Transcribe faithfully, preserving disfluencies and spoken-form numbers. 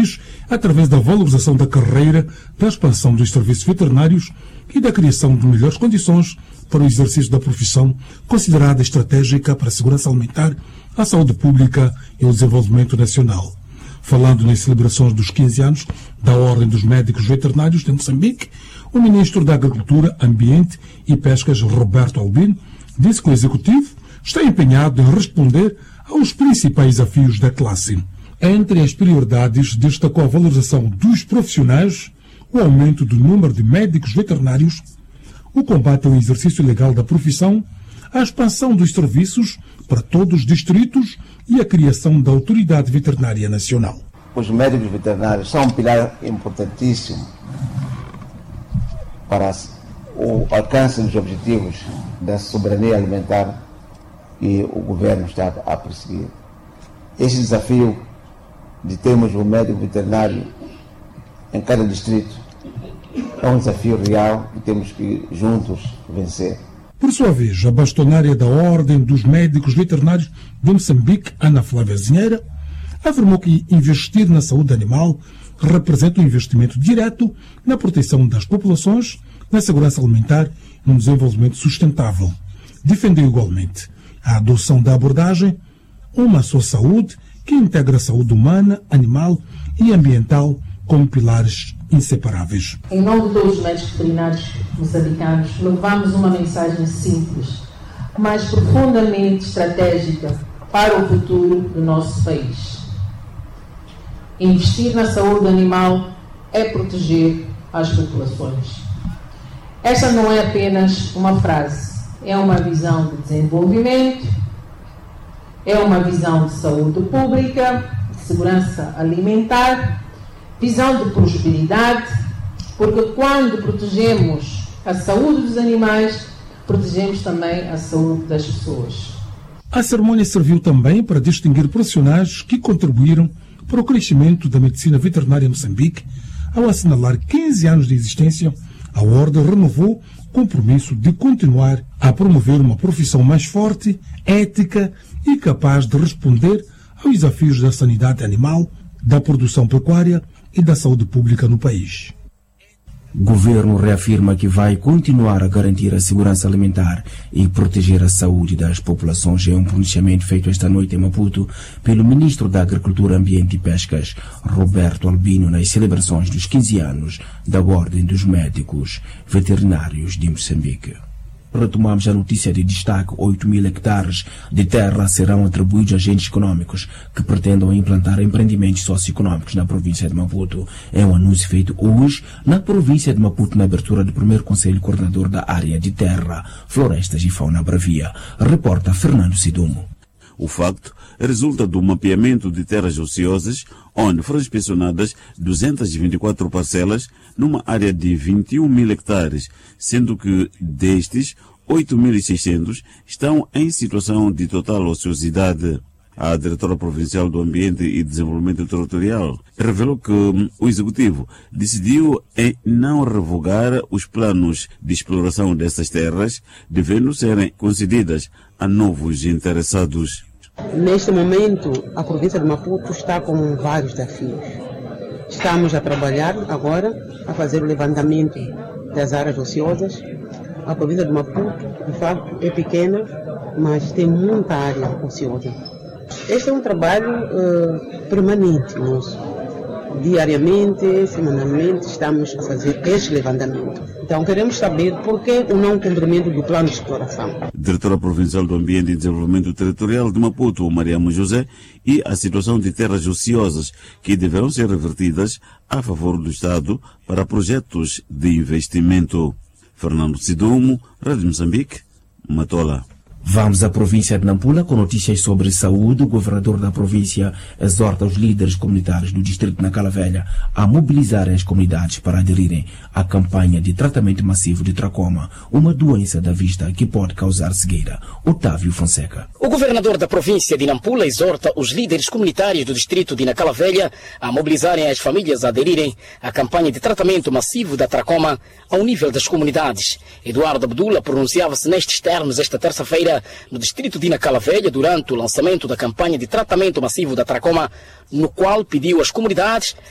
através da valorização da carreira, da expansão dos serviços veterinários e da criação de melhores condições para o exercício da profissão considerada estratégica para a segurança alimentar, a saúde pública e o desenvolvimento nacional. Falando nas celebrações dos quinze anos da Ordem dos Médicos Veterinários de Moçambique, o ministro da Agricultura, Ambiente e Pescas, Roberto Albino, disse que o Executivo está empenhado em responder aos principais desafios da classe. Entre as prioridades, destacou a valorização dos profissionais, o aumento do número de médicos veterinários, o combate ao exercício ilegal da profissão, a expansão dos serviços para todos os distritos e a criação da Autoridade Veterinária Nacional. Os médicos veterinários são um pilar importantíssimo para o alcance dos objetivos da soberania alimentar que o governo está a perseguir. Este desafio de termos um médico veterinário em cada distrito é um desafio real que temos que juntos vencer. Por sua vez, a bastonária da Ordem dos Médicos Veterinários de Moçambique, Ana Flávia Zinheira, afirmou que investir na saúde animal representa um investimento direto na proteção das populações, na segurança alimentar e no desenvolvimento sustentável. Defendeu igualmente a adoção da abordagem Uma Só Saúde, que integra a saúde humana, animal e ambiental como pilares inseparáveis. Em nome de todos os médicos veterinários moçambicanos, levamos uma mensagem simples, mas profundamente estratégica para o futuro do nosso país. Investir na saúde animal é proteger as populações. Esta não é apenas uma frase, é uma visão de desenvolvimento, é uma visão de saúde pública, de segurança alimentar, visão de prosperidade, porque quando protegemos a saúde dos animais, protegemos também a saúde das pessoas. A cerimónia serviu também para distinguir profissionais que contribuíram para o crescimento da medicina veterinária em Moçambique. Ao assinalar quinze anos de existência, a Ordem renovou o compromisso de continuar a promover uma profissão mais forte, ética e capaz de responder aos desafios da sanidade animal, da produção pecuária e da saúde pública no país. O governo reafirma que vai continuar a garantir a segurança alimentar e proteger a saúde das populações. É um pronunciamento feito esta noite em Maputo pelo ministro da Agricultura, Ambiente e Pescas, Roberto Albino, nas celebrações dos quinze anos da Ordem dos Médicos Veterinários de Moçambique. Retomamos a notícia de destaque. oito mil hectares de terra serão atribuídos a agentes econômicos que pretendam implantar empreendimentos socioeconômicos na província de Maputo. É um anúncio feito hoje na província de Maputo, na abertura do primeiro Conselho Coordenador da Área de Terra, Florestas e Fauna Bravia. Reporta Fernando Sidumo. O facto resulta do mapeamento de terras ociosas, onde foram inspecionadas duzentas e vinte e quatro parcelas numa área de vinte e um mil hectares, sendo que destes, oito mil e seiscentos estão em situação de total ociosidade. A diretora provincial do Ambiente e Desenvolvimento Territorial revelou que o Executivo decidiu em não revogar os planos de exploração dessas terras, devendo serem concedidas a novos interessados. Neste momento, a província de Maputo está com vários desafios. Estamos a trabalhar agora, a fazer o levantamento das áreas ociosas. A província de Maputo, de facto, é pequena, mas tem muita área ociosa. Este é um trabalho uh, permanente nosso. Diariamente, semanalmente, estamos a fazer este levantamento. Então, queremos saber por que o não cumprimento do plano de exploração. Diretora Provincial do Ambiente e Desenvolvimento Territorial de Maputo, Mariamo José, e a situação de terras ociosas que deverão ser revertidas a favor do Estado para projetos de investimento. Fernando Sidumo, Rádio Moçambique, Matola. Vamos à província de Nampula com notícias sobre saúde. O governador da província exorta os líderes comunitários do distrito de Nacala Velha a mobilizarem as comunidades para aderirem à campanha de tratamento massivo de tracoma, uma doença da vista que pode causar cegueira. Otávio Fonseca. O governador da província de Nampula exorta os líderes comunitários do distrito de Nacala Velha a mobilizarem as famílias a aderirem à campanha de tratamento massivo da tracoma ao nível das comunidades. Eduardo Abdullah pronunciava-se nestes termos esta terça-feira no distrito de Nacala Velha durante o lançamento da campanha de tratamento massivo da tracoma, no qual pediu às comunidades